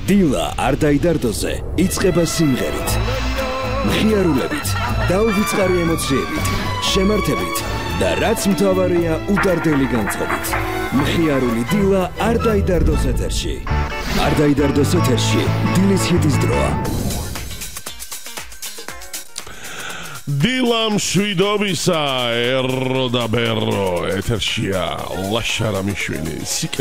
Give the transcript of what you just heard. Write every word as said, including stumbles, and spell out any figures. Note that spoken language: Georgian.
დილა არ დაიდარდოზე იწყება სიმღერით, მხიარულებით, დაუვიწყარი ემოციებით, შემართებით და რაც მთავარია უდარდელი განწყობით. მხიარული დილა არ დაიდარდოს ეთერში. არ დაიდარდოს ეთერში დილის ჰიტის დროა. დილა მშვიდობისა, ერო და ბერო ეთერშია ლაშა რამიშვილი.